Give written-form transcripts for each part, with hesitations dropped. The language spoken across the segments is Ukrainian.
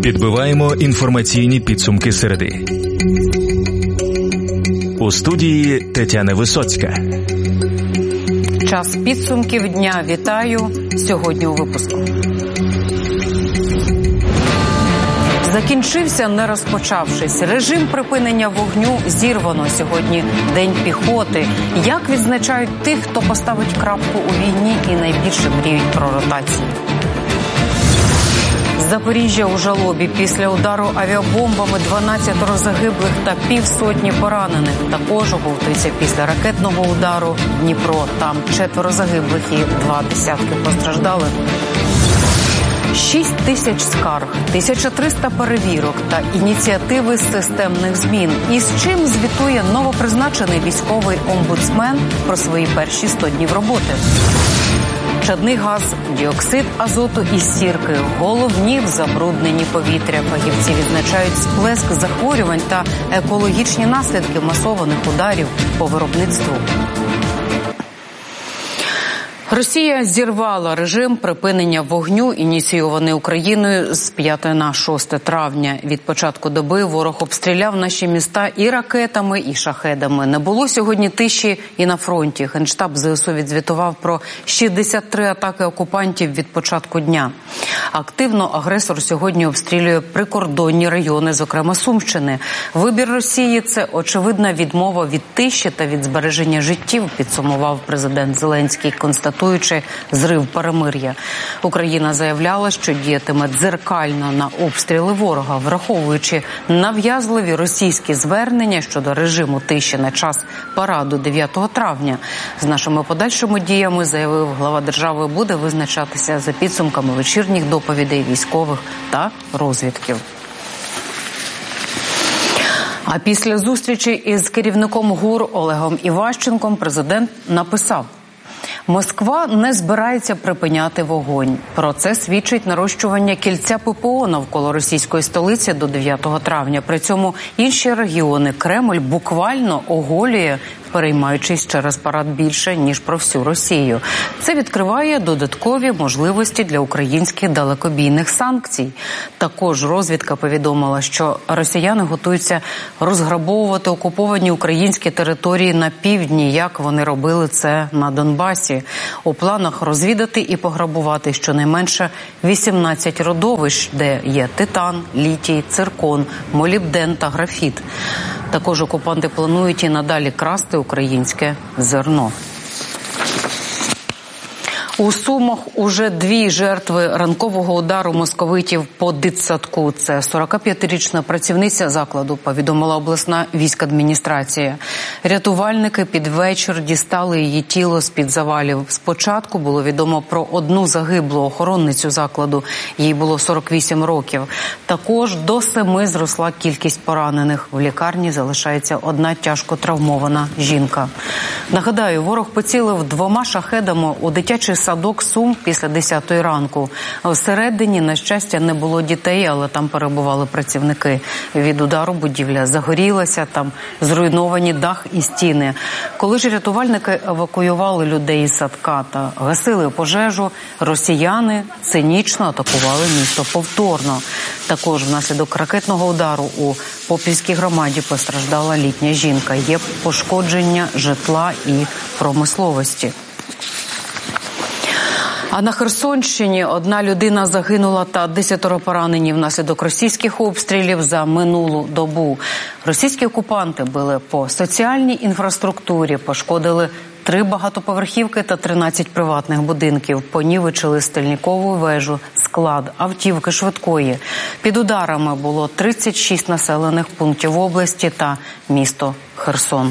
Підбиваємо інформаційні підсумки середи. У студії Тетяна Висоцька. Час підсумків дня. Вітаю. Сьогодні у випуску. Закінчився, не розпочавшись. Режим припинення вогню зірвано. Сьогодні День піхоти. Як відзначають тих, хто поставить крапку у війні і найбільше мріють про ротацію? Запоріжжя у жалобі. Після удару авіабомбами 12 загиблих та півсотні поранених. Також оговтується після ракетного удару Дніпро. Там 4 загиблих і 20 постраждалих. 6 тисяч скарг, 1300 перевірок та ініціативи системних змін. І з чим звітує новопризначений військовий омбудсмен про свої перші 100 днів роботи? Чадний газ, діоксид азоту і сірки – головні в забрудненні повітря. Фахівці відзначають сплеск захворювань та екологічні наслідки масованих ударів по виробництву. Росія зірвала режим припинення вогню, ініційований Україною з 5 на 6 травня. Від початку доби ворог обстріляв наші міста і ракетами, і шахедами. Не було сьогодні тиші і на фронті. Генштаб ЗСУ відзвітував про 63 атаки окупантів від початку дня. Активно агресор сьогодні обстрілює прикордонні райони, зокрема Сумщини. Вибір Росії – це очевидна відмова від тиші та від збереження життів, підсумував президент Зеленський, констатуючи зрив перемир'я. Україна заявляла, що діятиме дзеркально на обстріли ворога, враховуючи нав'язливі російські звернення щодо режиму тиші на час параду 9 травня. З нашими подальшими діями, заявив глава держави, буде визначатися за підсумками вечірніх доповідей військових та розвідків. А після зустрічі із керівником ГУР Олегом Іващенком президент написав: «Москва не збирається припиняти вогонь. Про це свідчить нарощування кільця ППО навколо російської столиці до 9 травня. При цьому інші регіони Кремль буквально оголює, переймаючись через парад більше, ніж про всю Росію. Це відкриває додаткові можливості для українських далекобійних санкцій». Також розвідка повідомила, що росіяни готуються розграбовувати окуповані українські території на півдні, як вони робили це на Донбасі. У планах розвідати і пограбувати щонайменше 18 родовищ, де є титан, літій, циркон, молібден та графіт. Також окупанти планують і надалі красти українське зерно. У Сумах уже 2 жертви ранкового удару московитів по дитсадку. Це 45-річна працівниця закладу, повідомила обласна військадміністрація. Рятувальники під вечір дістали її тіло з-під завалів. Спочатку було відомо про 1 загиблу охоронницю закладу. Їй було 48 років. Також до 7 зросла кількість поранених. В лікарні залишається 1 тяжко травмована жінка. Нагадаю, ворог поцілив 2 шахедами у дитячий садок Сум після 10 ранку. Всередині, на щастя, не було дітей, але там перебували працівники. Від удару будівля загорілася, там зруйновані дах і стіни. Коли ж рятувальники евакуювали людей із садка та гасили пожежу, росіяни цинічно атакували місто повторно. Також внаслідок ракетного удару у Попільській громаді постраждала літня жінка. Є пошкодження житла і промисловості. А на Херсонщині 1 людина загинула та 10 поранені внаслідок російських обстрілів за минулу добу. Російські окупанти били по соціальній інфраструктурі, пошкодили 3 багатоповерхівки та 13 приватних будинків. Понівечили стільникову вежу, склад, автівки швидкої. Під ударами було 36 населених пунктів області та місто Херсон.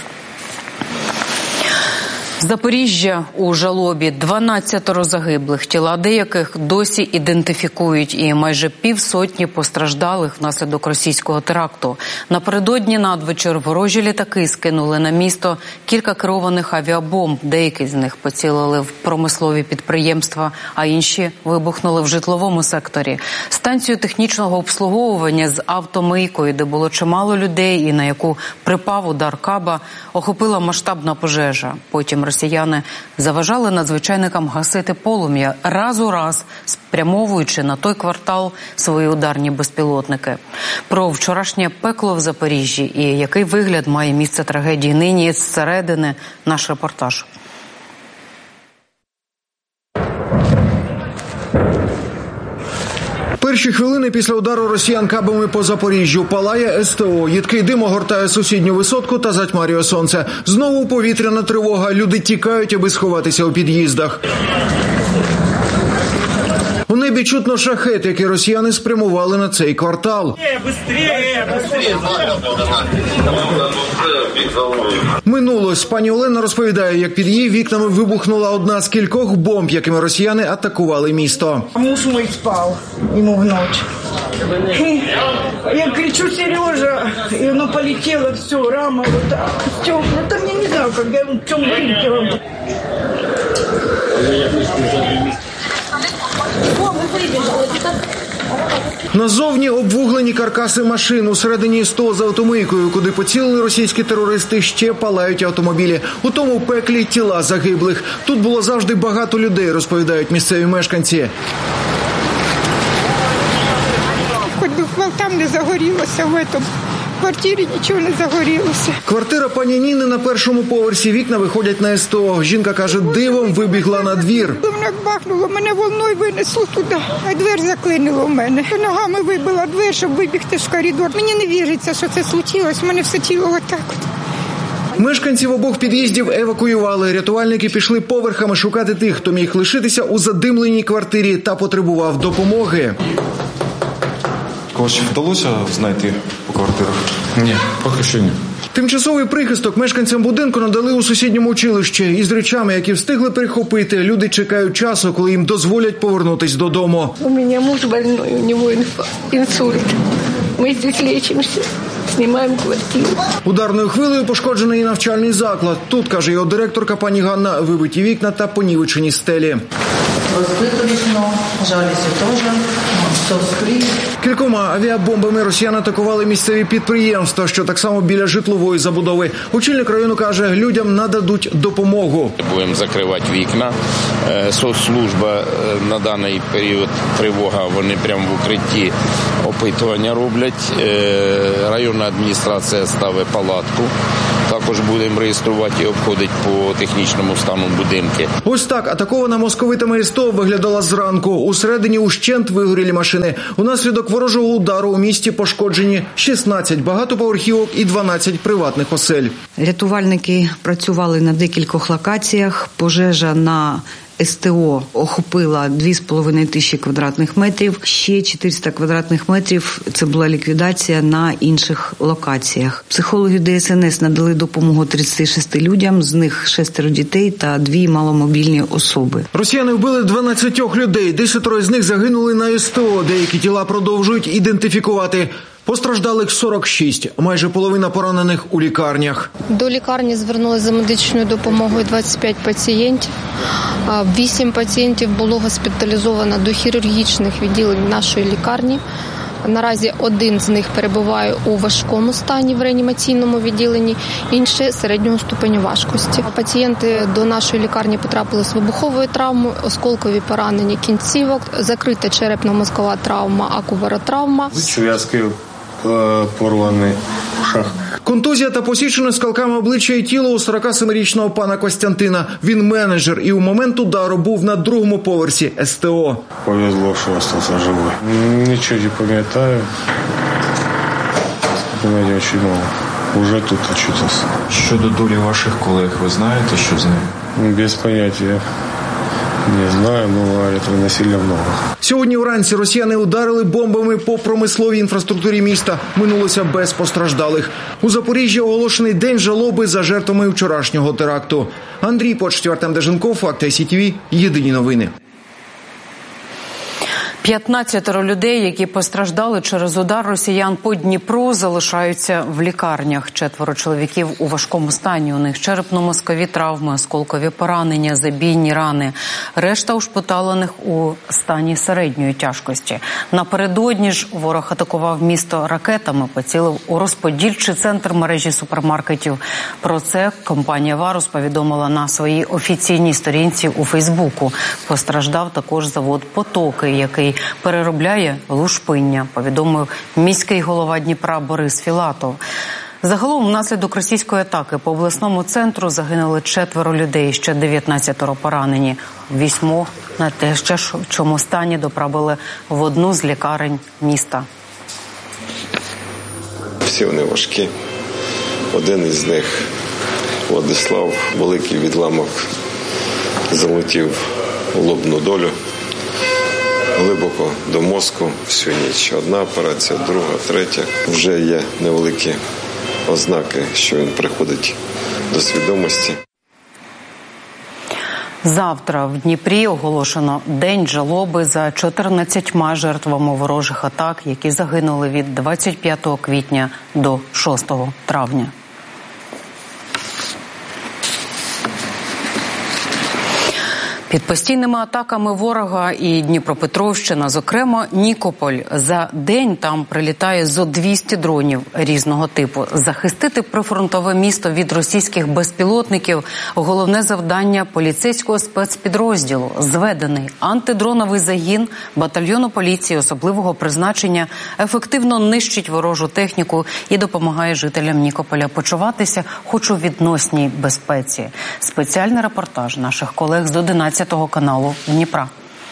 Запоріжжя у жалобі. 12 загиблих, тіла деяких досі ідентифікують, і майже півсотні постраждалих внаслідок російського теракту. Напередодні надвечір ворожі літаки скинули на місто кілька керованих авіабомб. Деякі з них поцілили в промислові підприємства, а інші вибухнули в житловому секторі. Станцію технічного обслуговування з автомийкою, де було чимало людей і на яку припав удар каба, охопила масштабна пожежа. Потім росіяни заважали надзвичайникам гасити полум'я, раз у раз спрямовуючи на той квартал свої ударні безпілотники. Про вчорашнє пекло в Запоріжжі і який вигляд має місце трагедії нині зсередини наш репортаж. Перші хвилини після удару росіян кабами по Запоріжжю. Палає СТО. Їдкий дим огортає сусідню висотку та затьмарює сонце. Знову повітряна тривога. Люди тікають, аби сховатися у під'їздах. У небі чутно шахет, який росіяни спрямували на цей квартал. Минулось. Пані Олена розповідає, як під її вікнами вибухнула одна з кількох бомб, якими росіяни атакували місто. Муж мой спал, ему в ночь. Я кричу: Сережа, и оно полетело, все, рама вот так, стекла. Там я не знаю, как я в чем вылетела. Назовні обвуглені каркаси машин. Усередині СТО за автомийкою, куди поцілили російські терористи, ще палають автомобілі. У тому пеклі тіла загиблих. Тут було завжди багато людей, розповідають місцеві мешканці. Хоч би там не загорілося, в квартирі нічого не загорілося. Квартира пані Ніни на першому поверсі. Вікна виходять на СТО. Жінка каже, дивом вибігла на двір. Мене бахнуло, мене волною винесло туди, а двері заклинило в мене. Ногами вибила двері, щоб вибігти в коридор. Мені не віриться, що це случилось, в мене все тіло отак от. Мешканців обох під'їздів евакуювали. Рятувальники пішли поверхами шукати тих, хто міг лишитися у задимленій квартирі та потребував допомоги. Когось вдалося знайти по квартирах? Ні, поки що ні. Тимчасовий прихисток мешканцям будинку надали у сусідньому училищі. Із речами, які встигли перехопити, люди чекають часу, коли їм дозволять повернутись додому. У мене муж больной, у нього інсульт. Ми тут лечимося. Знімаємо квартиру. Ударною хвилею пошкоджений і навчальний заклад. Тут, каже його директорка пані Ганна, вибиті вікна та понівечені стелі. Розбито вікно, жалюзі теж, все скрізь. Кількома авіабомбами росіяни атакували місцеві підприємства, що так само біля житлової забудови. Очільник району каже, людям нададуть допомогу. Будемо закривати вікна. Соцслужба на даний період тривога, вони прямо в укритті опитування роблять. Районна адміністрація ставить палатку. Також будемо реєструвати і обходити по технічному стану будинки. Ось так атакована московитами СТО виглядала зранку. Усередині ущент вигорілі машини. Унаслідок ворожого удару у місті пошкоджені 16 багатоповерхівок і 12 приватних осель. Рятувальники працювали на декількох локаціях. Пожежа на СТО охопила 2,5 тисячі квадратних метрів. Ще 400 квадратних метрів – це була ліквідація на інших локаціях. Психологи ДСНС надали допомогу 36 людям, з них 6 дітей та 2 маломобільні особи. Росіяни вбили 12 людей, 10 з них загинули на СТО. Деякі тіла продовжують ідентифікувати. Постраждалих 46, майже половина поранених у лікарнях. До лікарні звернулися за медичною допомогою 25 пацієнтів. 8 пацієнтів було госпіталізовано до хірургічних відділень нашої лікарні. Наразі один з них перебуває у важкому стані в реанімаційному відділенні, інший – середнього ступеню важкості. Пацієнти до нашої лікарні потрапили з вибуховою травмою, осколкові поранення кінцівок, закрита черепно-мозкова травма, акубаротравма. Зв'язки порваний шах. Контузія та посічене скалками обличчя і тіло у 47-річного пана Костянтина. Він менеджер і у момент удару був на другому поверсі СТО. Повезло, що залишився живий. Нічого не пам'ятаю. Пам'ятаю дуже мало. Уже тут очутився. Щодо долі ваших колег, ви знаєте, що з ними? Без поняття. Не знаю, но електроносілля много. Сьогодні вранці росіяни ударили бомбами по промисловій інфраструктурі міста. Минулося без постраждалих. У Запоріжжі оголошений день жалоби за жертвами вчорашнього теракту. Андрій Почтів, Артем Деженков, Факти СІТВ, єдині новини. 15 людей, які постраждали через удар росіян по Дніпру, залишаються в лікарнях. 4 чоловіків у важкому стані. У них черепно-мозкові травми, осколкові поранення, забійні рани. Решта ушпиталених у стані середньої тяжкості. Напередодні ж ворог атакував місто ракетами, поцілив у розподільчий центр мережі супермаркетів. Про це компанія «Варус» повідомила на своїй офіційній сторінці у Фейсбуку. Постраждав також завод «Потоки», який переробляє лушпиння, повідомив міський голова Дніпра Борис Філатов. Загалом внаслідок російської атаки по обласному центру загинули 4 людей, ще 19 поранені. 8 на те, що в чому стані доправили в одну з лікарень міста. Всі вони важкі. Один із них, Владислав, великий відламок залетів у лобну долю. Глибоко до мозку всю ніч. Одна операція, друга, третя. Вже є невеликі ознаки, що він приходить до свідомості. Завтра в Дніпрі оголошено День жалоби за 14 жертвами ворожих атак, які загинули від 25 квітня до 6 травня. Під постійними атаками ворога і Дніпропетровщина, зокрема Нікополь. За день там прилітає зо 200 дронів різного типу. Захистити прифронтове місто від російських безпілотників – головне завдання поліцейського спецпідрозділу. Зведений антидроновий загін батальйону поліції особливого призначення ефективно нищить ворожу техніку і допомагає жителям Нікополя почуватися хоч у відносній безпеці. Спеціальний репортаж наших колег з 11 каналу Дніпра.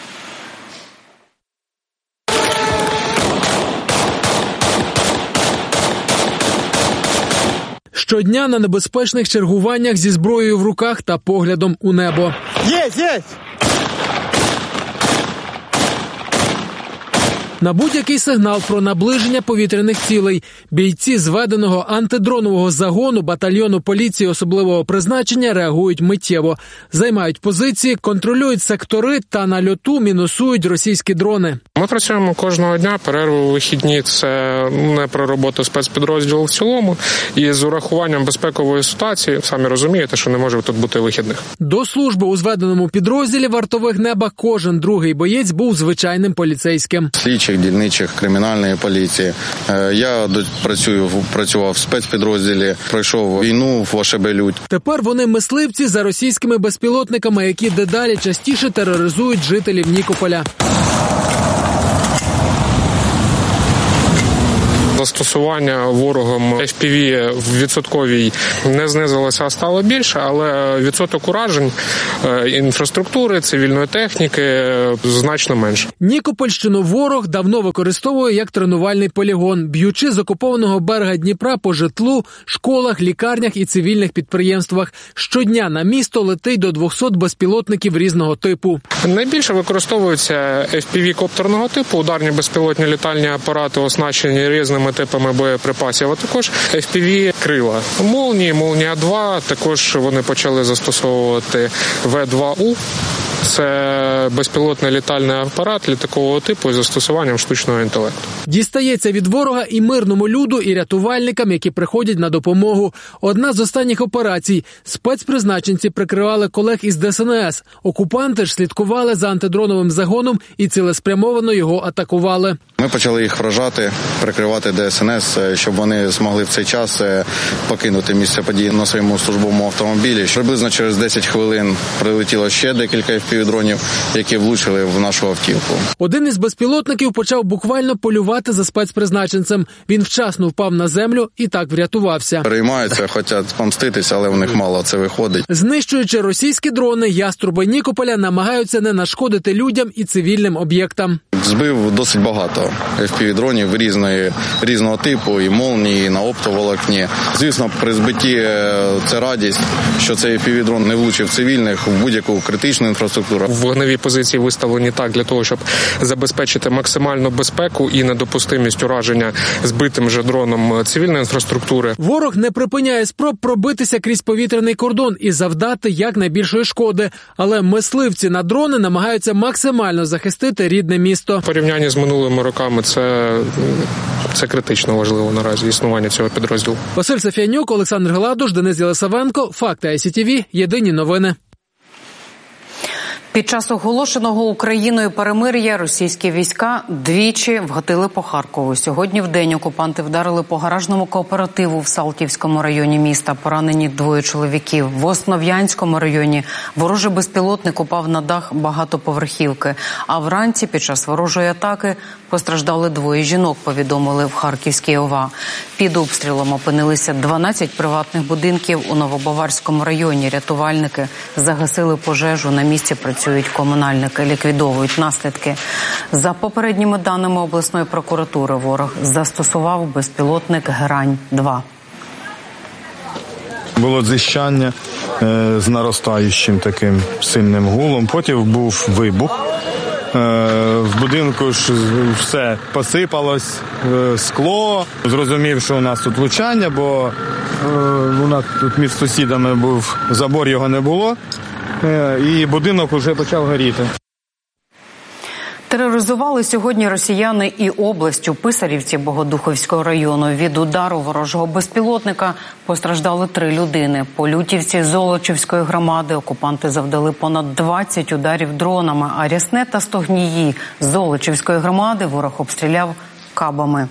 Щодня на небезпечних чергуваннях зі зброєю в руках та поглядом у небо. Єсть! На будь-який сигнал про наближення повітряних цілей бійці зведеного антидронового загону батальйону поліції особливого призначення реагують миттєво. Займають позиції, контролюють сектори та на льоту мінусують російські дрони. Ми працюємо кожного дня, перерви у вихідні – це не про роботу спецпідрозділу в цілому. І з урахуванням безпекової ситуації, самі розумієте, що не може тут бути вихідних. До служби у зведеному підрозділі вартових неба кожен другий боєць був звичайним поліцейським. Слідчих, дільничих, кримінальної поліції. Я працював в спецпідрозділі, пройшов війну в Ошебелють. Тепер вони мисливці за російськими безпілотниками, які дедалі частіше тероризують жителів Нікополя. Застосування ворогом FPV в відсотковій не знизилося, а стало більше, але відсоток уражень інфраструктури, цивільної техніки значно менше. Нікопольщину ворог давно використовує як тренувальний полігон, б'ючи з окупованого берега Дніпра по житлу, школах, лікарнях і цивільних підприємствах. Щодня на місто летить до 200 безпілотників різного типу. Найбільше використовуються FPV-коптерного типу, ударні безпілотні літальні апарати, оснащені різними типами боєприпасів, а також FPV-крила. Молнії, Молнія-2, також вони почали застосовувати В-2У. Це безпілотний літальний апарат літакового типу із застосуванням штучного інтелекту. Дістається від ворога і мирному люду, і рятувальникам, які приходять на допомогу. Одна з останніх операцій. Спецпризначенці прикривали колег із ДСНС. Окупанти ж слідкували за антидроновим загоном і цілеспрямовано його атакували. Ми почали їх вражати, прикривати ДСНС, щоб вони змогли в цей час покинути місце події на своєму службовому автомобілі. Приблизно через 10 хвилин прилетіло ще декілька FPV-дронів, які влучили в нашу автівку. Один із безпілотників почав буквально полювати за спецпризначенцем. Він вчасно впав на землю і так врятувався. Переймаються, хочуть помститися, але в них мало це виходить. Знищуючи російські дрони, яструби Нікополя намагаються не нашкодити людям і цивільним об'єктам. Збив досить багато FPV-дронів різного типу, і молнії, і на оптоволокні. Звісно, при збитті це радість, що цей FPV-дрон не влучив цивільних в будь-яку критичну інфраструктуру. інфраструктура. Вогневі позиції виставлені так для того, щоб забезпечити максимальну безпеку і недопустимість ураження збитим же дроном цивільної інфраструктури. Ворог не припиняє спроб пробитися крізь повітряний кордон і завдати якнайбільшої шкоди. Але мисливці на дрони намагаються максимально захистити рідне місто. В порівнянні з минулими роками це критично важливо наразі існування цього підрозділу. Василь Сафіянюк, Олександр Гладуш, Денис Єлисавенко. Факти ICTV. Єдині новини. Під час оголошеного Україною перемир'я російські війська двічі вгатили по Харкову. Сьогодні вдень окупанти вдарили по гаражному кооперативу в Салтівському районі міста. Поранені 2 чоловіків. В Основ'янському районі ворожий безпілотник упав на дах багатоповерхівки. А вранці під час ворожої атаки постраждали 2 жінок, повідомили в Харківській ОВА. Під обстрілом опинилися 12 приватних будинків у Новобаварському районі. Рятувальники загасили пожежу. На місці працюють комунальники, ліквідовують наслідки. За попередніми даними обласної прокуратури, ворог застосував безпілотник «Герань-2». Було дзищання з наростаючим таким сильним гулом. Потім був вибух. В будинку ж все посипалось, скло. Зрозумів, що у нас тут влучання, бо у нас тут між сусідами був забор, його не було. І будинок вже почав горіти. Тероризували сьогодні росіяни і область у Писарівці Богодухівського району. Від удару ворожого безпілотника постраждали 3 людини. По Лютівці Золочівської громади окупанти завдали понад 20 ударів дронами, а Рясне та Стогнії Золочівської громади ворог обстріляв кабами.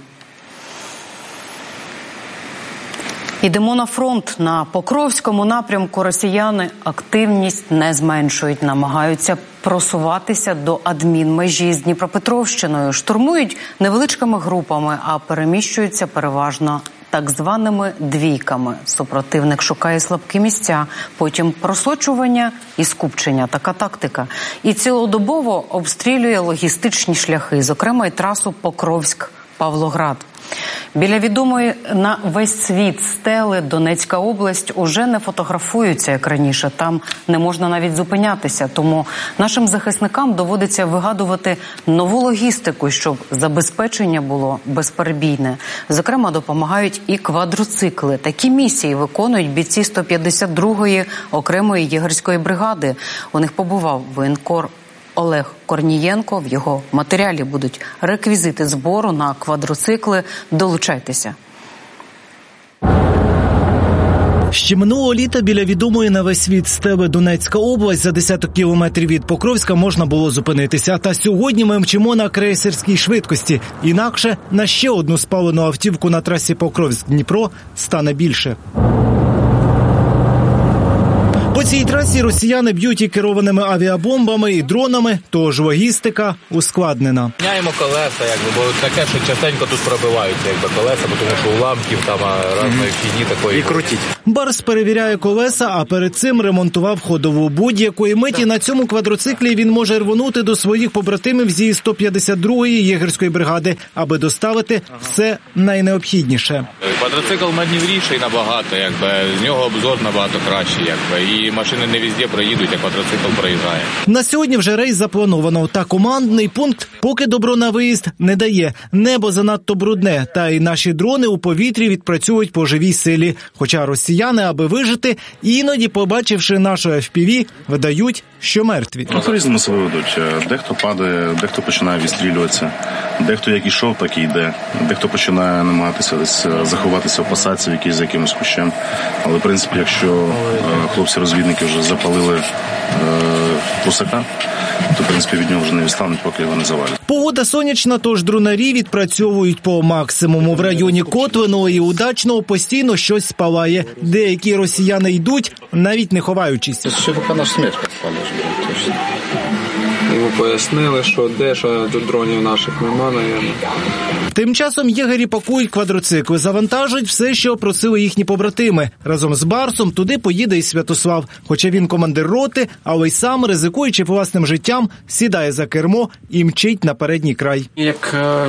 Йдемо на фронт. На Покровському напрямку росіяни активність не зменшують. Намагаються просуватися до адмінмежі з Дніпропетровщиною. Штурмують невеличкими групами, а переміщуються переважно так званими двійками. Супротивник шукає слабкі місця, потім просочування і скупчення. Така тактика. І цілодобово обстрілює логістичні шляхи, зокрема й трасу Покровськ-Павлоград. Біля відомої на весь світ стели Донецька область уже не фотографуються, як раніше. Там не можна навіть зупинятися. Тому нашим захисникам доводиться вигадувати нову логістику, щоб забезпечення було безперебійне. Зокрема, допомагають і квадроцикли. Такі місії виконують бійці 152-ї окремої єгерської бригади. У них побував воєнкор Олег Корнієнко. В його матеріалі будуть реквізити збору на квадроцикли. Долучайтеся. Ще минулого літа біля відомої на весь світ стели Донецька область за десяток кілометрів від Покровська можна було зупинитися. Та сьогодні ми мчимо на крейсерській швидкості. Інакше на ще одну спалену автівку на трасі Покровськ-Дніпро стане більше. По цій трасі росіяни б'ють і керованими авіабомбами, і дронами, тож логістика ускладнена. Міняємо колеса, бо таке, що частенько тут пробивають колеса, тому що уламків там разної фігні такої. І крутіть. Барс перевіряє колеса, а перед цим ремонтував ходову. Будь-якої миті на цьому квадроциклі він може рвонути до своїх побратимів зі 152-ї єгерської бригади, аби доставити все найнеобхідніше. Квадроцикл маневріший набагато, з нього обзор набагато кращий, і машини не везде проїдуть, а квадроцикл проїжджає. На сьогодні вже рейс заплановано, та командний пункт поки добро на виїзд не дає. Небо занадто брудне, та й наші дрони у повітрі відпрацьовують по живій силі. Хоча росіяни, аби вижити, іноді, побачивши нашу FPV, видають, що мертві. По-різному себе ведуть. Дехто падає, дехто починає відстрілюватися, дехто як ішов, так і йде. Дехто починає намагатися десь заховатися в посадці за якимось кущем. Але, в принципі, якщо хлопці-розвідники вже запалили прусака, то, в принципі, від нього вже не відстануть, поки його не завалять. Погода сонячна, тож дронарі відпрацьовують по максимуму. В районі Котвиного і Удачного постійно щось спалає. Деякі росіяни йдуть, навіть не ховаючись. Ще поки наш смерть підпалиш, точно. Йому пояснили, що де, що тут дронів наших немає, навіть. Тим часом єгері пакують квадроцикли, завантажують все, що просили їхні побратими. Разом з Барсом туди поїде і Святослав. Хоча він командир роти, але й сам, ризикуючи власним життям, сідає за кермо і мчить на передній край. Як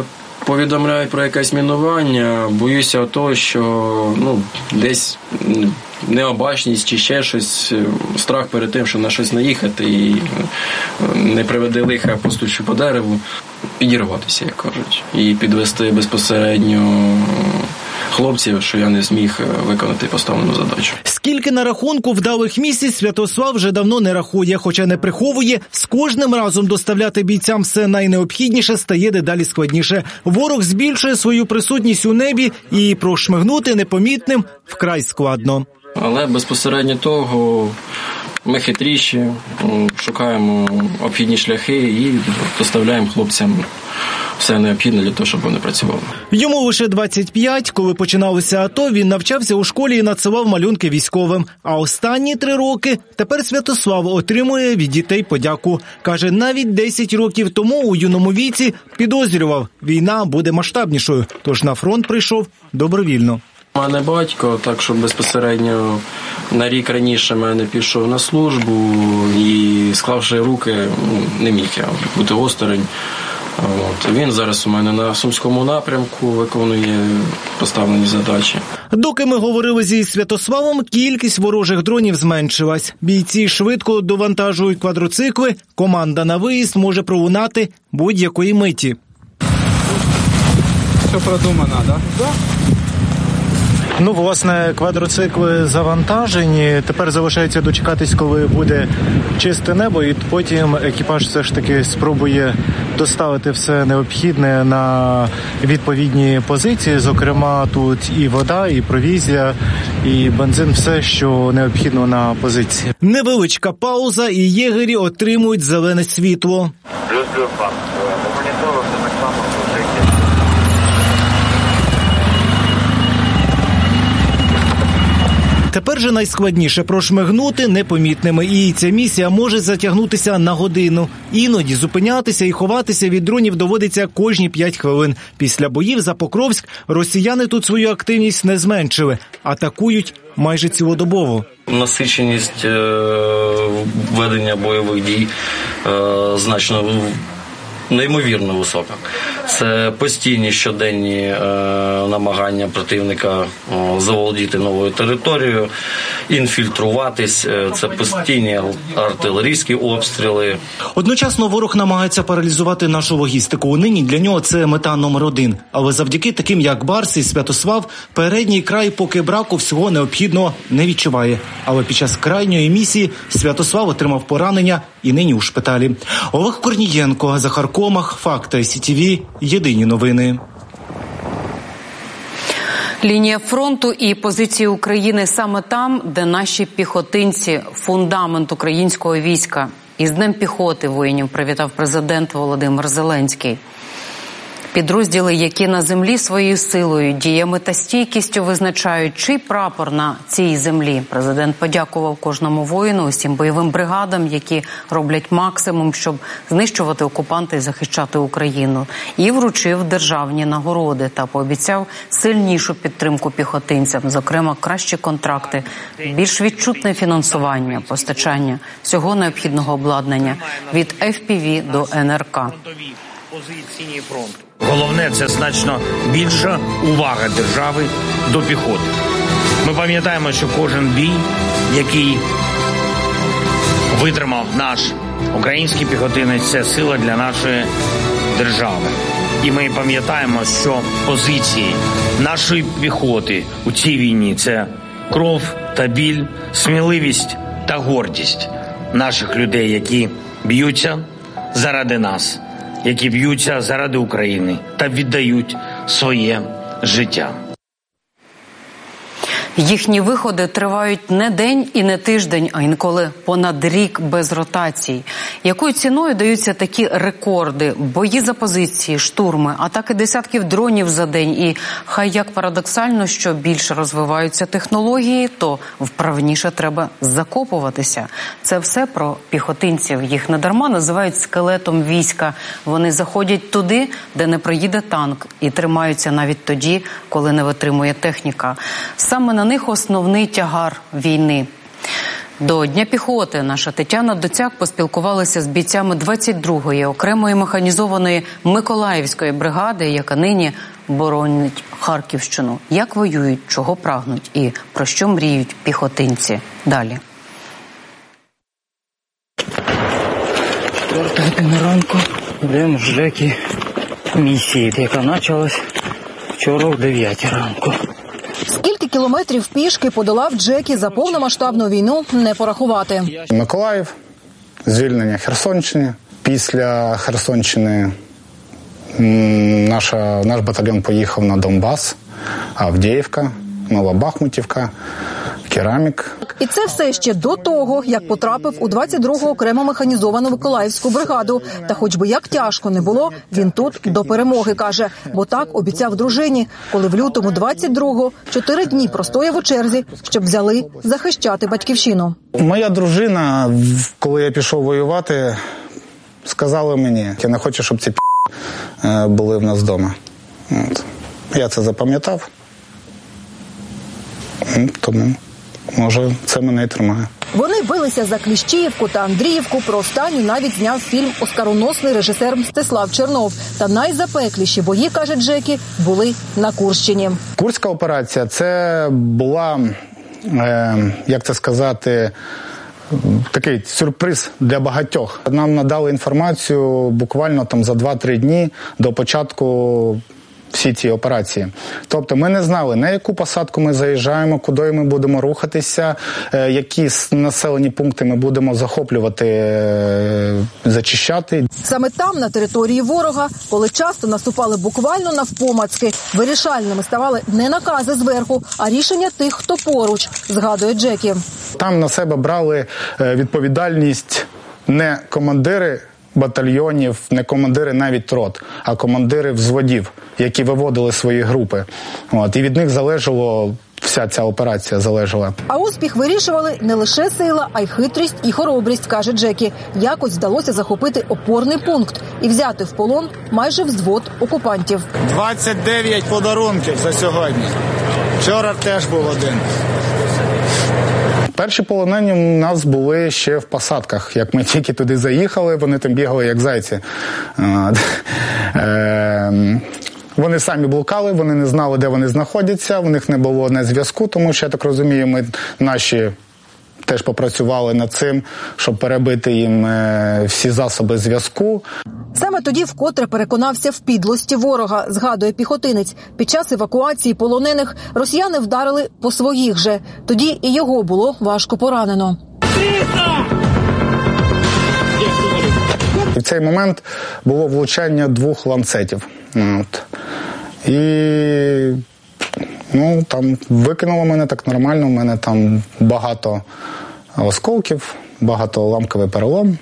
повідомляють про якесь мінування, боюся того, що десь необачність чи ще щось, страх перед тим, що на щось наїхати і не приведе лиха, постучу по дереву, підірватися, як кажуть, і підвести безпосередньо хлопців, що я не зміг виконати поставлену задачу. Скільки на рахунку вдалих місій Святослав вже давно не рахує, хоча не приховує, з кожним разом доставляти бійцям все найнеобхідніше стає дедалі складніше. Ворог збільшує свою присутність у небі і прошмигнути непомітним вкрай складно. Але безпосередньо того ми хитріші, шукаємо обхідні шляхи і доставляємо хлопцям все необхідне для того, щоб вони працювали. Йому лише 25, коли починалося АТО, він навчався у школі і надсилав малюнки військовим. А останні 3 роки тепер Святослав отримує від дітей подяку. Каже, навіть 10 років тому у юному віці підозрював, війна буде масштабнішою, тож на фронт прийшов добровільно. У мене батько, так що безпосередньо на рік раніше мене пішов на службу і, склавши руки, не міг я бути осторонь. Він зараз у мене на Сумському напрямку виконує поставлені задачі. Доки ми говорили зі Святославом, кількість ворожих дронів зменшилась. Бійці швидко довантажують квадроцикли, команда на виїзд може пролунати будь-якої миті. Все продумано, так? Так. Власне, квадроцикли завантажені. Тепер залишається дочекатись, коли буде чисте небо, і потім екіпаж все ж таки спробує доставити все необхідне на відповідні позиції. Зокрема, тут і вода, і провізія, і бензин, все, що необхідно на позиції. Невеличка пауза, і єгері отримують зелене світло. Плюс-плюс, пан. Монітор, так само, Тепер же найскладніше прошмигнути непомітними, і ця місія може затягнутися на годину. Іноді зупинятися і ховатися від дронів доводиться кожні 5 хвилин. Після боїв за Покровськ росіяни тут свою активність не зменшили, атакують майже цілодобово. Насиченість ведення бойових дій значно неймовірно висока. Це постійні щоденні намагання противника заволодіти новою територією, інфільтруватись, це постійні артилерійські обстріли. Одночасно ворог намагається паралізувати нашу логістику. Нині для нього це мета номер 1. Але завдяки таким, як Барс і Святослав, передній край поки браку всього необхідного не відчуває. Але під час крайньої місії Святослав отримав поранення і нині у шпиталі. Олег Корнієнко, Захар Комах, Факти СІТВ, єдині новини. Лінія фронту і позиції України саме там, де наші піхотинці – фундамент українського війська. Із Днем піхоти воїнів привітав президент Володимир Зеленський. Підрозділи, які на землі своєю силою, діями та стійкістю визначають, чий прапор на цій землі. Президент подякував кожному воїну, усім бойовим бригадам, які роблять максимум, щоб знищувати окупанта і захищати Україну. І вручив державні нагороди та пообіцяв сильнішу підтримку піхотинцям, зокрема кращі контракти, більш відчутне фінансування, постачання всього необхідного обладнання від FPV до НРК. Головне – це значно більша увага держави до піхоти. Ми пам'ятаємо, що кожен бій, який витримав наш український піхотинець, це сила для нашої держави. І ми пам'ятаємо, що позиції нашої піхоти у цій війні – це кров та біль, сміливість та гордість наших людей, які б'ються заради нас, які б'ються заради України та віддають своє життя. Їхні виходи тривають не день і не тиждень, а інколи понад рік без ротацій. Якою ціною даються такі рекорди? Бої за позиції, штурми, атаки десятків дронів за день. І хай як парадоксально, що більше розвиваються технології, то вправніше треба закопуватися. Це все про піхотинців. Їх недарма називають скелетом війська. Вони заходять туди, де не приїде танк, і тримаються навіть тоді, коли не витримує техніка. Саме на них основний тягар війни. До Дня піхоти наша Тетяна Доцяк поспілкувалася з бійцями 22-ї окремої механізованої Миколаївської бригади, яка нині боронить Харківщину. Як воюють, чого прагнуть і про що мріють піхотинці. Далі. 4 година ранку йдемо в ЖЕКі місії, яка почалась вчора в 9 ранку. Скільки кілометрів пішки подолав Джекі за повномасштабну війну, не порахувати. Миколаїв, звільнення Херсонщини. Після Херсонщини наш батальйон поїхав на Донбас, Авдіївка, Новобахмутівка, Керамік. І це все ще до того, як потрапив у 22-го окремо механізовану Миколаївську бригаду. Та хоч би як тяжко не було, він тут до перемоги, каже. Бо так обіцяв дружині, коли в лютому 22-го 4 дні простояв у черзі, щоб взяли захищати батьківщину. Моя дружина, коли я пішов воювати, сказала мені, я не хочу, щоб ці були в нас вдома. Я це запам'ятав, тому, може, це мене і тримає. Вони билися за Кліщіївку та Андріївку. Про останню навіть зняв фільм оскароносний режисер Мстислав Чернов. Та найзапекліші бої, каже Джекі, були на Курщині. Курська операція – це була, як це сказати, такий сюрприз для багатьох. Нам надали інформацію буквально там за 2-3 дні до початку всі ці операції. Тобто ми не знали, на яку посадку ми заїжджаємо, куди ми будемо рухатися, які населені пункти ми будемо захоплювати, зачищати. Саме там, на території ворога, коли часто наступали буквально навпомацьки, вирішальними ставали не накази зверху, а рішення тих, хто поруч, згадує Джекі. Там на себе брали відповідальність не командири батальйонів, не командири навіть рот, а командири взводів, які виводили свої групи. І від них залежало, вся ця операція залежала. А успіх вирішували не лише сила, а й хитрість і хоробрість, каже Джекі. Якось вдалося захопити опорний пункт і взяти в полон майже взвод окупантів. 29 подарунків за сьогодні. Вчора теж був один. Перші полонені у нас були ще в посадках. Як ми тільки туди заїхали, вони там бігали як зайці. Вони самі блукали, вони не знали, де вони знаходяться, у них не було не зв'язку, тому що, я так розумію, ми наші теж попрацювали над цим, щоб перебити їм всі засоби зв'язку. Саме тоді вкотре переконався в підлості ворога, згадує піхотинець. Під час евакуації полонених росіяни вдарили по своїх же. Тоді і його було важко поранено. І в цей момент було влучання 2 ланцетів. І там викинуло мене так нормально, у мене там багато осколків, багато ламковий перелом.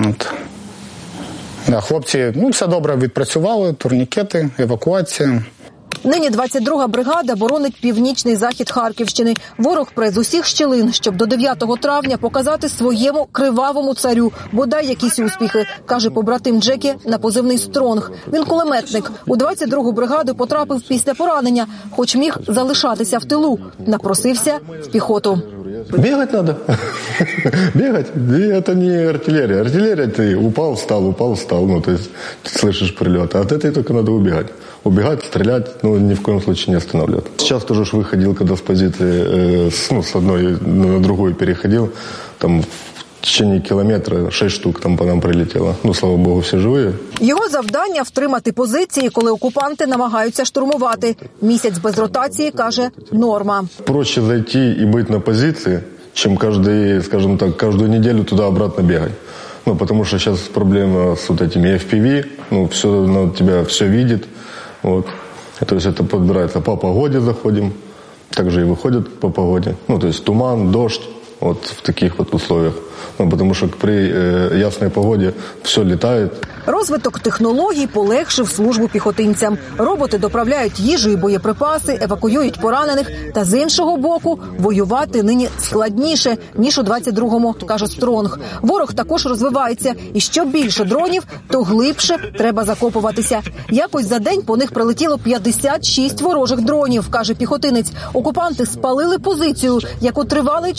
Хлопці, все добре відпрацювали, турнікети, евакуація. Нині 22-га бригада боронить північний захід Харківщини. Ворог пре з усіх щілин, щоб до 9 травня показати своєму кривавому царю бодай якісь успіхи, каже побратим Джекі на позивний «Стронг». Він кулеметник. У 22-гу бригаду потрапив після поранення, хоч міг залишатися в тилу. Напросився в піхоту. Бегать надо. Бегать. И это не артиллерия. Артиллерия ты упал, встал. То есть ты слышишь прилет. А от этой только надо убегать. Убегать, стрелять, ни в коем случае не останавливаться. Сейчас тоже выходил, когда с позиции, с одной на другую переходил, там в течение кілометра 6 штук там по нам прилетело. Слава Богу, всі живі. Його завдання – втримати позиції, коли окупанти намагаються штурмувати. Місяць без ротації, каже, норма. Проще зайти и быть на позиции, чем каждую неделю туда-обратно бегать. Потому что сейчас проблема с вот этими FPV, все на тебя все видит. То есть это подбирается по погоде заходим, также и выходят по погоде. То есть туман, дождь, в таких условиях. Потому що при ясній погоді все літає. Розвиток технологій полегшив службу піхотинцям. Роботи доправляють їжу і боєприпаси, евакуюють поранених. Та з іншого боку, воювати нині складніше, ніж у 22-му, каже Стронг. Ворог також розвивається. І що більше дронів, то глибше треба закопуватися. Якось за день по них прилетіло 56 ворожих дронів, каже піхотинець. Окупанти спалили позицію, яку тривалий час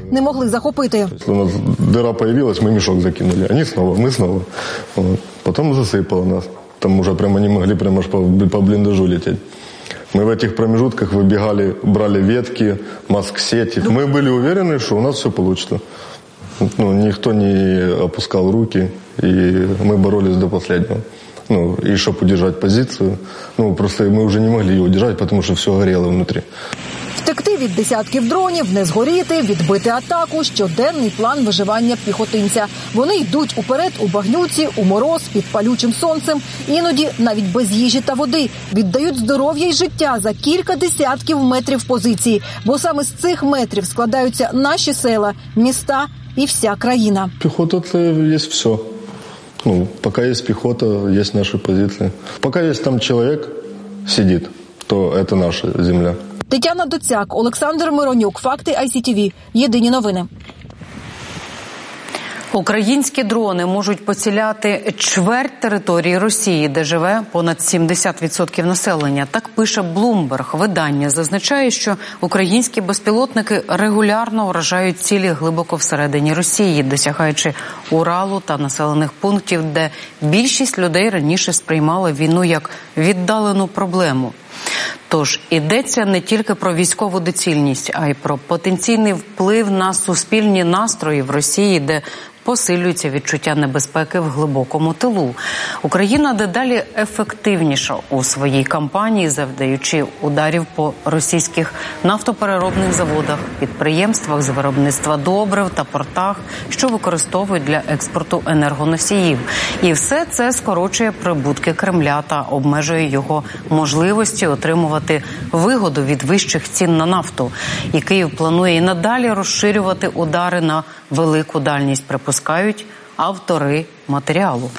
не могли захопити. У нас дыра появилась, мы мешок закинули. Они снова, мы снова. Вот. Потом засыпало нас. Там уже прямо не могли прямо по блиндажу лететь. Мы в этих промежутках выбегали, брали ветки, маск-сети. Мы были уверены, что у нас все получится. Никто не опускал руки, и мы боролись до последнего. И чтобы удержать позицию. Просто мы уже не могли ее удержать, потому что все горело внутри. Втекти від десятків дронів, не згоріти, відбити атаку – щоденний план виживання піхотинця. Вони йдуть уперед у багнюці, у мороз, під палючим сонцем, іноді навіть без їжі та води. Віддають здоров'я й життя за кілька десятків метрів позиції. Бо саме з цих метрів складаються наші села, міста і вся країна. Пехота – це є все. Пока есть пехота, есть наши позиции. Пока есть там человек сидит, то это наша земля. Тетяна Доцяк, Олександр Миронюк, Факти ICTV. Єдині новини. Українські дрони можуть поціляти чверть території Росії, де живе понад 70% населення. Так пише Bloomberg. Видання зазначає, що українські безпілотники регулярно вражають цілі глибоко всередині Росії, досягаючи Уралу та населених пунктів, де більшість людей раніше сприймали війну як віддалену проблему. Тож йдеться не тільки про військову доцільність, а й про потенційний вплив на суспільні настрої в Росії, де посилюється відчуття небезпеки в глибокому тилу. Україна дедалі ефективніша у своїй кампанії, завдаючи ударів по російських нафтопереробних заводах, підприємствах з виробництва добрив та портах, що використовують для експорту енергоносіїв. І все це скорочує прибутки Кремля та обмежує його можливості отримувати вигоду від вищих цін на нафту. І Київ планує і надалі розширювати удари на велику дальність, припускають автори матеріалу.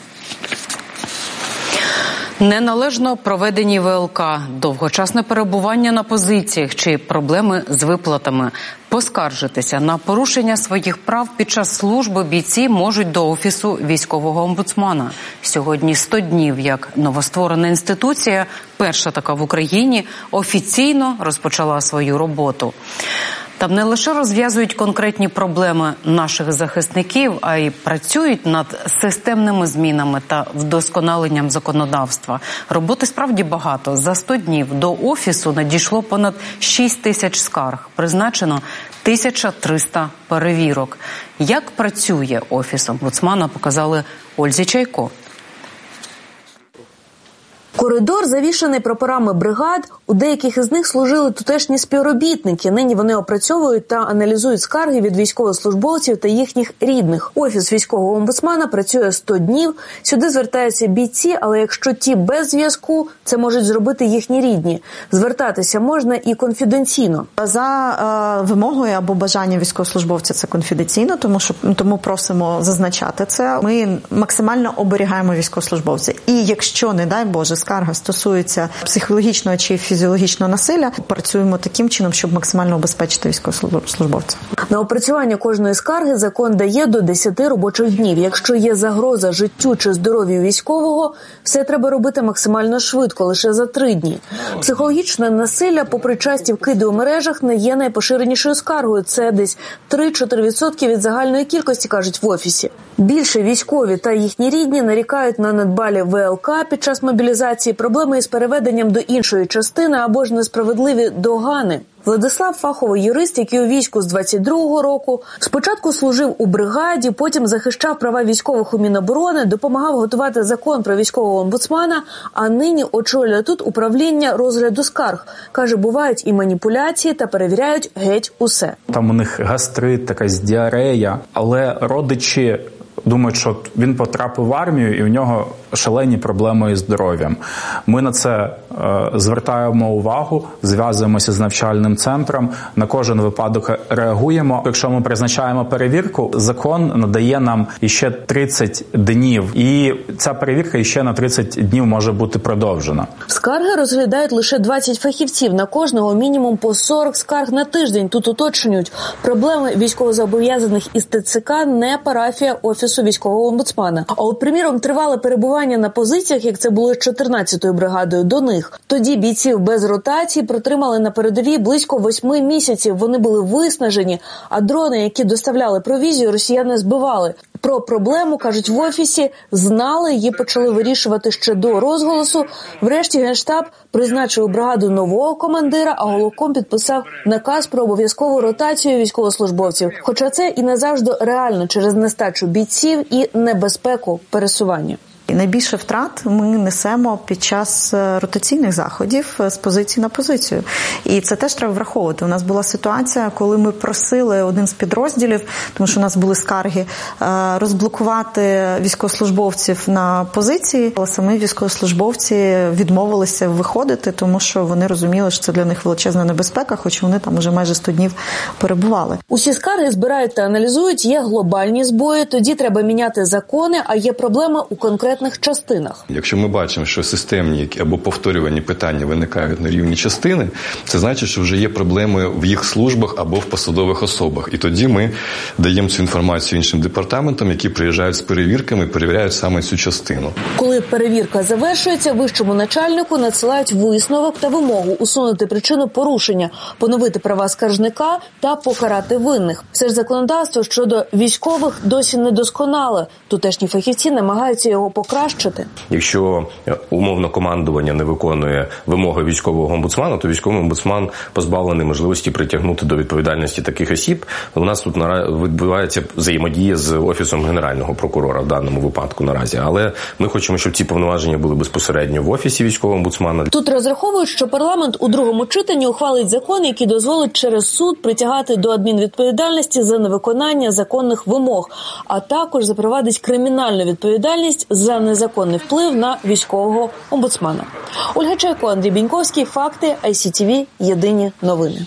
Неналежно проведені ВЛК, довгочасне перебування на позиціях чи проблеми з виплатами. Поскаржитися на порушення своїх прав під час служби бійці можуть до Офісу військового омбудсмана. Сьогодні 100 днів, як новостворена інституція, перша така в Україні, офіційно розпочала свою роботу. Там не лише розв'язують конкретні проблеми наших захисників, а й працюють над системними змінами та вдосконаленням законодавства. Роботи справді багато. За 100 днів до Офісу надійшло понад 6 тисяч скарг. Призначено 1300 перевірок. Як працює Офіс омбудсмана, показали Ользі Чайко. Коридор завішаний прапорами бригад, у деяких із них служили тутешні співробітники. Нині вони опрацьовують та аналізують скарги від військовослужбовців та їхніх рідних. Офіс військового омбудсмана працює 100 днів. Сюди звертаються бійці, але якщо ті без зв'язку, це можуть зробити їхні рідні. Звертатися можна і конфіденційно. За вимогою або бажанням військовослужбовця це конфіденційно, тому просимо зазначати це. Ми максимально оберігаємо військовослужбовця. І якщо, не дай Боже, скарга стосується психологічного чи фізіологічного насилля, працюємо таким чином, щоб максимально убезпечити військовослужбовця. На опрацювання кожної скарги закон дає до 10 робочих днів. Якщо є загроза життю чи здоров'ю військового, все треба робити максимально швидко, лише за 3 дні. Психологічне насилля, попри часті вкиди у мережах, не є найпоширенішою скаргою. Це десь 3-4% від загальної кількості, кажуть в Офісі. Більше військові та їхні рідні нарікають на недбалі ВЛК під час мобілізації, проблеми із переведенням до іншої частини або ж несправедливі догани. Владислав – фаховий юрист, який у війську з 22-го року. Спочатку служив у бригаді, потім захищав права військових у Міноборони, допомагав готувати закон про військового омбудсмана, а нині очолює тут управління розгляду скарг. Каже, бувають і маніпуляції та перевіряють геть усе. Там у них гастрит, якась діарея, але родичі думають, що він потрапив в армію і в нього шалені проблеми із здоров'ям. Ми на це звертаємо увагу, зв'язуємося з навчальним центром, на кожен випадок реагуємо. Якщо ми призначаємо перевірку, закон надає нам іще 30 днів. І ця перевірка іще на 30 днів може бути продовжена. Скарги розглядають лише 20 фахівців. На кожного мінімум по 40 скарг на тиждень. Тут уточнюють, проблеми військовозобов'язаних із ТЦК не парафія Офісу військового омбудсмана. А от, приміром, тривале перебування пересування на позиціях, як це було з 14-ю бригадою, до них. Тоді бійців без ротації протримали на передовій близько 8 місяців. Вони були виснажені, а дрони, які доставляли провізію, росіяни збивали. Про проблему, кажуть, в офісі знали, її почали вирішувати ще до розголосу. Врешті Генштаб призначив у бригаду нового командира, а Голоком підписав наказ про обов'язкову ротацію військовослужбовців. Хоча це і не завжди реально через нестачу бійців і небезпеку пересування. І найбільше втрат ми несемо під час ротаційних заходів з позиції на позицію. І це теж треба враховувати. У нас була ситуація, коли ми просили один з підрозділів, тому що у нас були скарги, розблокувати військовослужбовців на позиції, але самі військовослужбовці відмовилися виходити, тому що вони розуміли, що це для них величезна небезпека, хоч вони там уже майже 100 днів перебували. Усі скарги збирають та аналізують, є глобальні збої, тоді треба міняти закони, а є проблема у конкретних частинах. Якщо ми бачимо, що системні або повторювані питання виникають на рівні частини, це значить, що вже є проблеми в їх службах або в посадових особах. І тоді ми даємо цю інформацію іншим департаментам, які приїжджають з перевірками і перевіряють саме цю частину. Коли перевірка завершується, вищому начальнику надсилають висновок та вимогу усунути причину порушення, поновити права скаржника та покарати винних. Все ж законодавство щодо військових досі недосконале. Тутешні фахівці намагаються його покращити. Якщо умовно командування не виконує вимоги військового омбудсмана, то військовий омбудсман позбавлений можливості притягнути до відповідальності таких осіб. У нас тут відбувається взаємодія з Офісом Генерального прокурора в даному випадку наразі. Але ми хочемо, щоб ці повноваження були безпосередньо в Офісі військового омбудсмана. Тут розраховують, що парламент у другому читанні ухвалить закон, який дозволить через суд притягати до адмінвідповідальності за невиконання законних вимог, а також запровадить кримінальну відповідальність за незаконний вплив на військового омбудсмана. Ольга Чайко, Андрій Біньковський, Факти, ICTV, Єдині новини.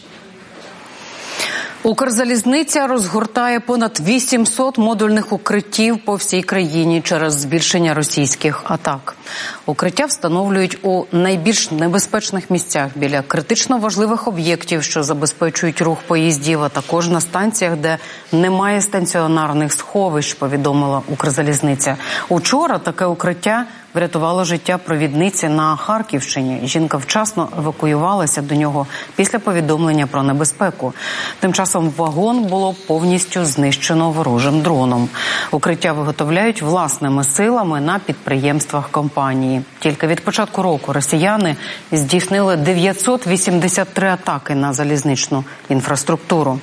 Укрзалізниця розгортає понад 800 модульних укриттів по всій країні через збільшення російських атак. Укриття встановлюють у найбільш небезпечних місцях біля критично важливих об'єктів, що забезпечують рух поїздів, а також на станціях, де немає станціонарних сховищ, повідомила Укрзалізниця. Учора таке укриття врятувало життя провідниці на Харківщині. Жінка вчасно евакуювалася до нього після повідомлення про небезпеку. Тим часом вагон було повністю знищено ворожим дроном. Укриття виготовляють власними силами на підприємствах компанії. Тільки від початку року росіяни здійснили 983 атаки на залізничну інфраструктуру.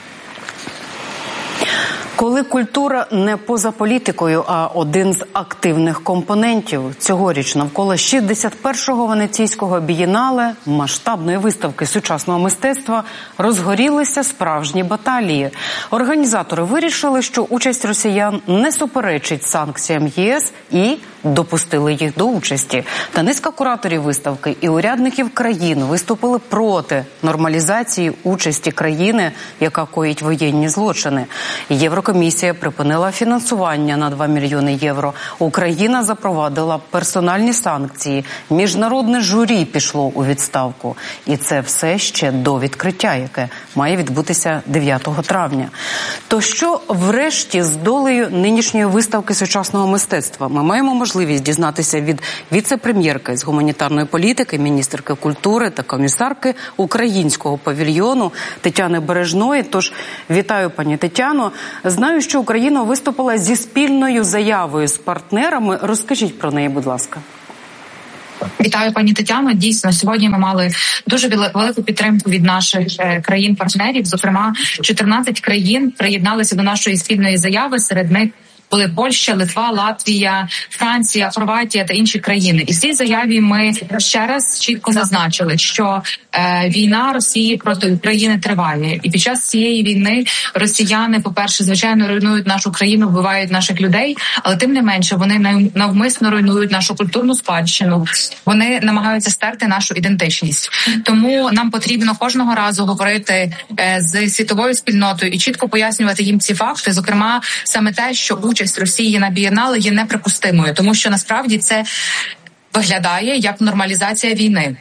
Коли культура не поза політикою, а один з активних компонентів, цьогоріч навколо 61-го Венеційського бієнале, масштабної виставки сучасного мистецтва, розгорілися справжні баталії. Організатори вирішили, що участь росіян не суперечить санкціям ЄС і допустили їх до участі. Та низка кураторів виставки і урядників країн виступили проти нормалізації участі країни, яка коїть воєнні злочини. Єврокомісія припинила фінансування на 2 мільйони євро. Україна запровадила персональні санкції. Міжнародне журі пішло у відставку. І це все ще до відкриття, яке має відбутися 9 травня. То що врешті з долею нинішньої виставки сучасного мистецтва? Ми маємо можливість дізнатися від віце-прем'єрки з гуманітарної політики, міністерки культури та комісарки українського павільйону Тетяни Бережної. Тож вітаю, пані Тетяно. Знаю, що Україна виступила зі спільною заявою з партнерами. Розкажіть про неї, будь ласка. Вітаю, пані Тетяно. Дійсно, сьогодні ми мали дуже велику підтримку від наших країн-партнерів. Зокрема, 14 країн приєдналися до нашої спільної заяви. Серед них були Польща, Литва, Латвія, Франція, Хорватія та інші країни. І в цій заяві ми ще раз чітко зазначили, що війна Росії проти України триває. І під час цієї війни росіяни, по-перше, звичайно, руйнують нашу країну, вбивають наших людей, але тим не менше вони навмисно руйнують нашу культурну спадщину. Вони намагаються стерти нашу ідентичність. Тому нам потрібно кожного разу говорити з світовою спільнотою і чітко пояснювати їм ці факти, зокрема, саме те, що участь Росії на бієнале є неприпустимою, тому що насправді це виглядає як нормалізація війни.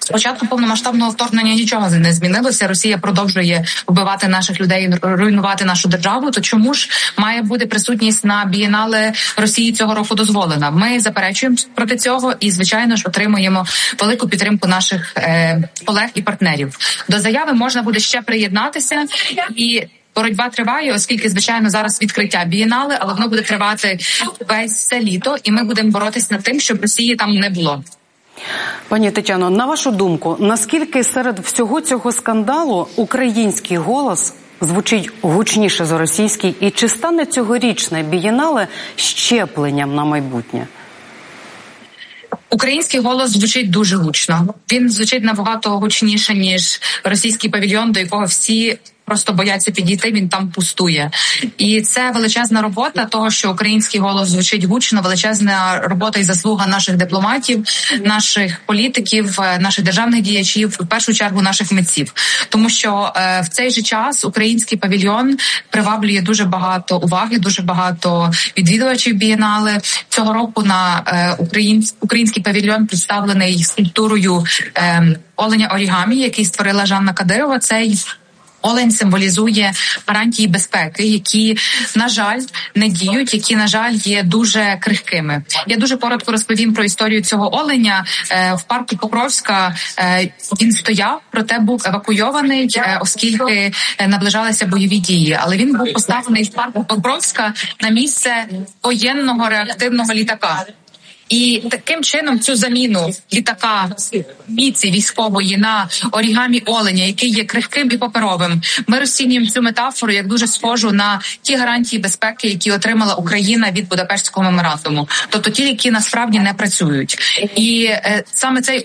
З початку повномасштабного вторгнення нічого не змінилося. Росія продовжує вбивати наших людей, руйнувати нашу державу. То чому ж має бути присутність на бієнале Росії цього року дозволена? Ми заперечуємо проти цього і, звичайно ж, отримуємо велику підтримку наших колег і партнерів. До заяви можна буде ще приєднатися і. Боротьба триває, оскільки, звичайно, зараз відкриття бієнале, але воно буде тривати все літо, і ми будемо боротися над тим, щоб Росії там не було. Пані Тетяно, на вашу думку, наскільки серед всього цього скандалу український голос звучить гучніше за російський, і чи стане цьогорічне бієнале щепленням на майбутнє? Український голос звучить дуже гучно. Він звучить набагато гучніше, ніж російський павільйон, до якого всі просто бояться підійти, він там пустує. І це величезна робота того, що український голос звучить гучно, величезна робота і заслуга наших дипломатів, наших політиків, наших державних діячів, в першу чергу наших митців. Тому що в цей же час український павільйон приваблює дуже багато уваги, дуже багато відвідувачів бієнале. Цього року на український павільйон представлений скульптурою оленя орігамі, який створила Жанна Кадирова. Цей олень символізує гарантії безпеки, які, на жаль, не діють, які, на жаль, є дуже крихкими. Я дуже коротко розповім про історію цього оленя. В парку Покровська він стояв, проте був евакуйований, оскільки наближалися бойові дії. Але він був поставлений в парку Покровська на місце воєнного реактивного літака. І таким чином цю заміну літака міці військової на орігамі оленя, який є крихким і паперовим, ми розцінюємо цю метафору як дуже схожу на ті гарантії безпеки, які отримала Україна від Будапештського меморандуму. Тобто ті, які насправді не працюють. І саме цей